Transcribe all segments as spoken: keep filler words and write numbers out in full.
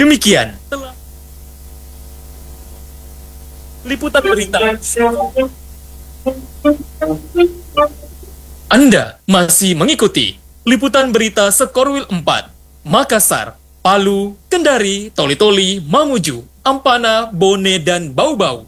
Demikian telah liputan berita. Anda masih mengikuti liputan berita Skorwil empat, Makassar, Palu, Kendari, Toli-Toli, Mamuju, Ampana, Bone, dan Bau-Bau.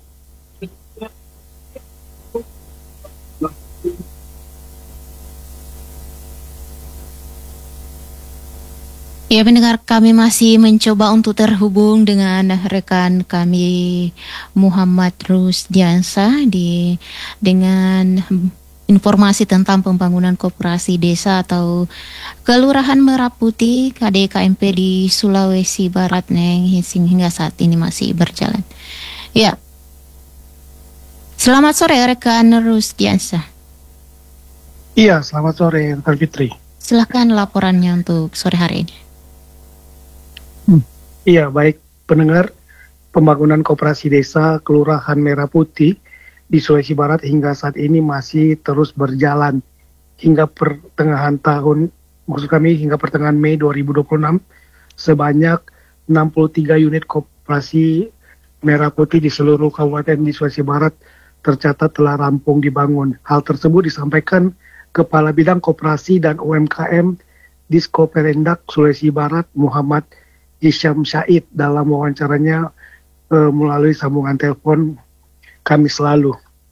Ya, pendengar, kami masih mencoba untuk terhubung dengan rekan kami Muhammad Rusdiansa di dengan informasi tentang pembangunan koperasi desa atau Kelurahan Merah Putih K D K M P di Sulawesi Barat yang hingga saat ini masih berjalan. Ya, selamat sore rekan Rusdiansa. Iya, selamat sore rekan Fitri. Silakan laporannya untuk sore hari ini. Hmm. Iya, baik pendengar, pembangunan koperasi desa Kelurahan Merah Putih di Sulawesi Barat hingga saat ini masih terus berjalan. Hingga pertengahan tahun, maksud kami hingga pertengahan Mei dua ribu dua puluh enam, sebanyak enam puluh tiga unit koperasi Merah Putih di seluruh kabupaten di Sulawesi Barat tercatat telah rampung dibangun. Hal tersebut disampaikan Kepala Bidang Koperasi dan U M K M Diskoperendak Sulawesi Barat Muhammad Isyam Syahid dalam wawancaranya e, melalui sambungan telepon Kamis lalu.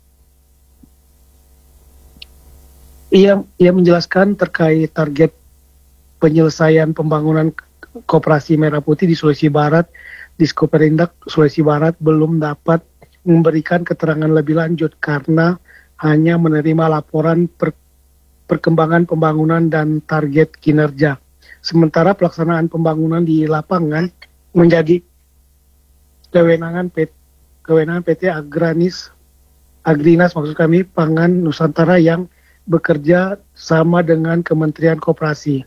Ia, ia menjelaskan terkait target penyelesaian pembangunan koperasi Merah Putih di Sulawesi Barat. Diskoperindak Sulawesi Barat belum dapat memberikan keterangan lebih lanjut karena hanya menerima laporan per, perkembangan pembangunan dan target kinerja. Sementara pelaksanaan pembangunan di lapangan menjadi kewenangan P T, kewenangan P T Agranis, Agrinas maksud kami Pangan Nusantara yang bekerja sama dengan Kementerian Koperasi.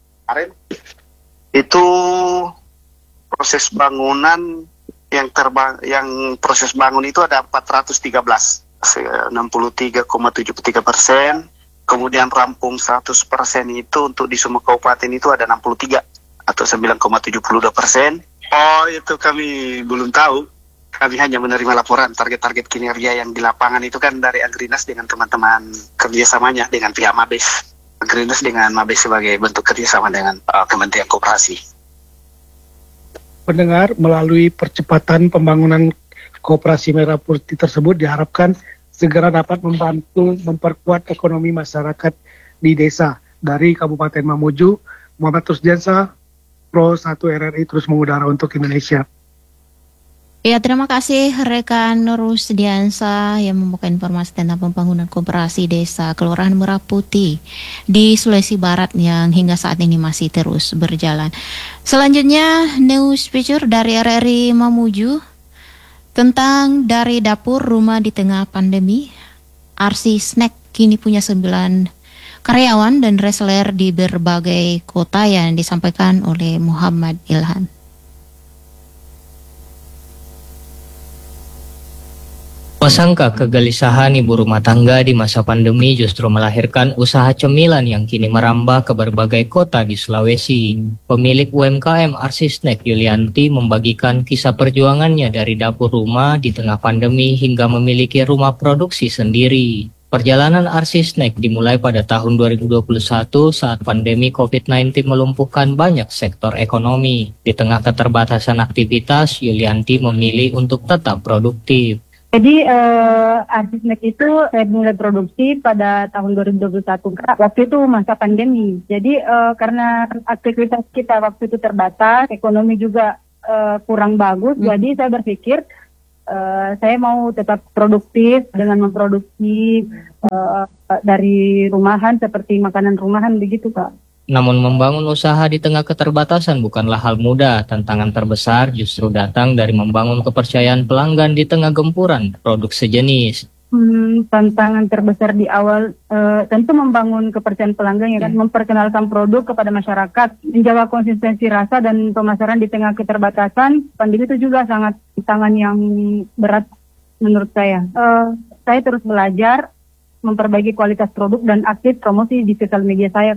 Itu proses bangunan yang terbang, yang proses bangun itu ada empat ratus tiga belas, enam puluh tiga koma tujuh tiga persen. Kemudian rampung seratus persen itu untuk di semua kabupaten itu ada enam puluh tiga atau sembilan koma tujuh dua persen. Oh, itu kami belum tahu. Kami hanya menerima laporan target-target kinerja yang di lapangan itu kan dari Agrinas dengan teman-teman kerjasamanya dengan pihak Mabes. Agrinas dengan Mabes sebagai bentuk kerjasama dengan uh, Kementerian Koperasi. Pendengar, melalui percepatan pembangunan koperasi Merah Putih tersebut diharapkan segera dapat membantu memperkuat ekonomi masyarakat di desa. Dari Kabupaten Mamuju, Muhammad Rusdiansa, Pro satu R R I terus mengudara untuk Indonesia. Ya, terima kasih rekan Rusdiansa yang membuka informasi tentang pembangunan koperasi desa Kelurahan Merah Putih di Sulawesi Barat yang hingga saat ini masih terus berjalan. Selanjutnya, news feature dari R R I Mamuju. Tentang dari dapur rumah di tengah pandemi, R C Snack kini punya sembilan karyawan dan reseller di berbagai kota yang disampaikan oleh Muhammad Ilham. Pasangka kegelisahan ibu rumah tangga di masa pandemi justru melahirkan usaha cemilan yang kini merambah ke berbagai kota di Sulawesi. Pemilik U M K M R C Snack Yulianti membagikan kisah perjuangannya dari dapur rumah di tengah pandemi hingga memiliki rumah produksi sendiri. Perjalanan R C Snack dimulai pada tahun dua ribu dua puluh satu saat pandemi covid sembilan belas melumpuhkan banyak sektor ekonomi. Di tengah keterbatasan aktivitas, Yulianti memilih untuk tetap produktif. Jadi uh, R C Snack itu saya mulai produksi pada tahun dua ribu dua puluh satu. Waktu itu masa pandemi. Jadi uh, karena aktivitas kita waktu itu terbatas, ekonomi juga uh, kurang bagus. Hmm. Jadi saya berpikir uh, saya mau tetap produktif dengan memproduksi uh, dari rumahan seperti makanan rumahan begitu, Kak. Namun membangun usaha di tengah keterbatasan bukanlah hal mudah. Tantangan terbesar justru datang dari membangun kepercayaan pelanggan di tengah gempuran produk sejenis. Hmm, tantangan terbesar di awal uh, tentu membangun kepercayaan pelanggan, ya kan, memperkenalkan produk kepada masyarakat, menjaga konsistensi rasa dan pemasaran di tengah keterbatasan. Pandemi itu juga sangat tantangan yang berat menurut saya. Uh, saya terus belajar memperbaiki kualitas produk dan aktif promosi di sosial media saya, Kak.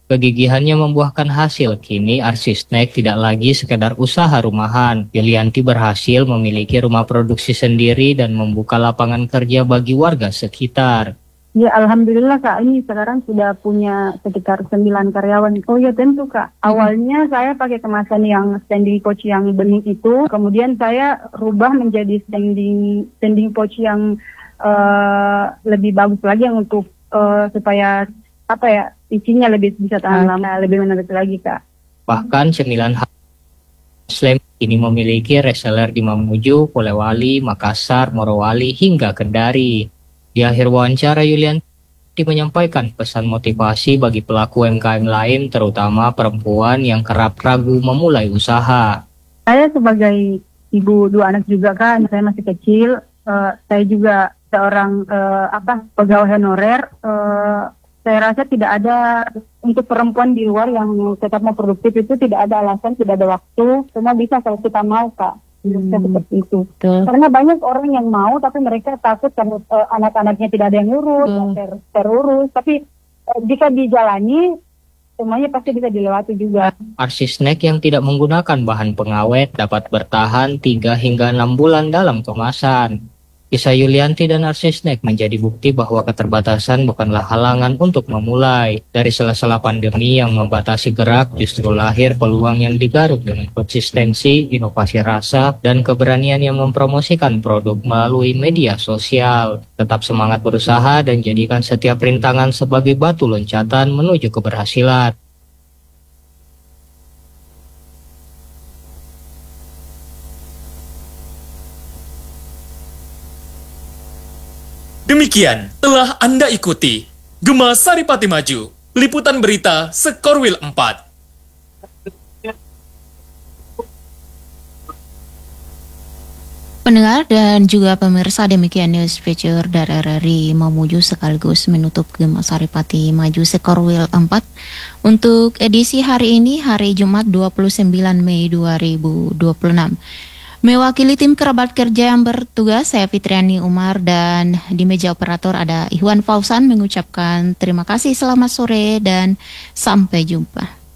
Kegigihannya membuahkan hasil. Kini Arsisnek tidak lagi sekedar usaha rumahan. Yulianti berhasil memiliki rumah produksi sendiri dan membuka lapangan kerja bagi warga sekitar. Ya, alhamdulillah Kak, ini sekarang sudah punya sekitar sembilan karyawan. Oh ya tentu Kak, awalnya saya pakai kemasan yang standing pouch yang bening itu, kemudian saya rubah menjadi standing standing pouch yang uh, lebih bagus lagi yang untuk uh, supaya apa ya, isinya lebih bisa tahan lama, lebih menarik lagi Kak. Bahkan cemilan Muslim ini memiliki reseller di Mamuju, Polewali, Makassar, Morowali, hingga Kendari. Di akhir wawancara, Yulianti menyampaikan pesan motivasi bagi pelaku U M K M lain, terutama perempuan yang kerap ragu memulai usaha. Saya sebagai ibu dua anak juga kan, saya masih kecil, uh, saya juga seorang uh, apa pegawai honorer. Uh, saya rasa tidak ada untuk perempuan di luar yang tetap mau produktif itu tidak ada alasan, tidak ada waktu, semua bisa kalau kita mau Kak. Hmm. Seperti itu. Betul. Karena banyak orang yang mau tapi mereka takut karena uh, anak-anaknya tidak ada yang ngurus, hmm. ter terurus. Tapi uh, jika dijalani semuanya pasti bisa dilewati juga. Arsisnek yang tidak menggunakan bahan pengawet dapat bertahan tiga hingga enam bulan dalam kemasan. Kisah Yulianti dan Arsisnek menjadi bukti bahwa keterbatasan bukanlah halangan untuk memulai. Dari sela-sela pandemi yang membatasi gerak, justru lahir peluang yang digaruk dengan konsistensi, inovasi rasa, dan keberanian yang mempromosikan produk melalui media sosial. Tetap semangat berusaha dan jadikan setiap rintangan sebagai batu loncatan menuju keberhasilan. Demikian telah Anda ikuti Gema Saripati Maju, liputan berita Sekorwil empat. Pendengar dan juga pemirsa, demikian news feature dari R R I Mamuju sekaligus menutup Gema Saripati Maju Sekorwil empat untuk edisi hari ini, hari Jumat dua puluh sembilan Mei dua ribu dua puluh enam. Mewakili tim kerabat kerja yang bertugas, saya Fitriani Umar, dan di meja operator ada Ikhwan Fausan mengucapkan terima kasih, selamat sore, dan sampai jumpa.